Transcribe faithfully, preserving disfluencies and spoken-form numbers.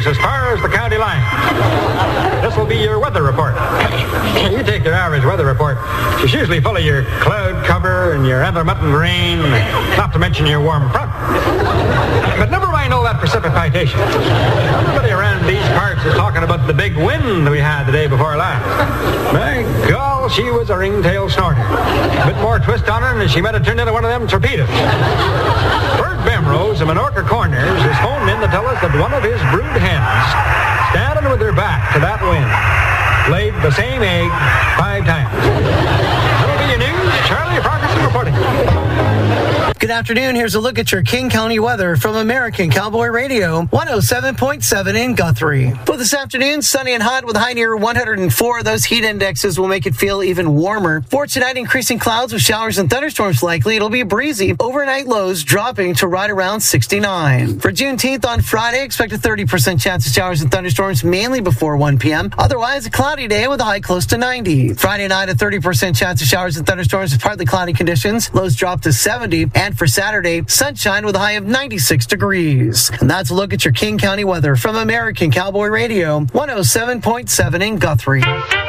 as far as the county line. This will be your weather report. You take your average weather report. It's usually full of your cloud cover and your intermittent rain, not to mention your warm front. But never mind all that precipitation. Everybody around these parts is talking about the big wind we had the day before last. My God, she was a ringtail snorter. A bit more twist on her and she might have turned into one of them torpedoes. Bert Bemrose of Menorca Corners has phoned in to tell us that one of his brood hens, standing with her back to that wind, laid the same egg five times. That'll be your news. Charlie Farquharson reporting. Good afternoon. Here's a look at your King County weather from American Cowboy Radio, one oh seven point seven in Guthrie. For this afternoon, sunny and hot with a high near one hundred four. Those heat indexes will make it feel even warmer. For tonight, increasing clouds with showers and thunderstorms likely. It'll be breezy. Overnight lows dropping to right around sixty-nine. For Juneteenth on Friday, expect a thirty percent chance of showers and thunderstorms mainly before one p.m. Otherwise, a cloudy day with a high close to ninety. Friday night, a thirty percent chance of showers and thunderstorms with partly cloudy conditions. Lows drop to seventy. And for Saturday, sunshine with a high of ninety-six degrees. And that's a look at your King County weather from American Cowboy Radio, one oh seven point seven in Guthrie.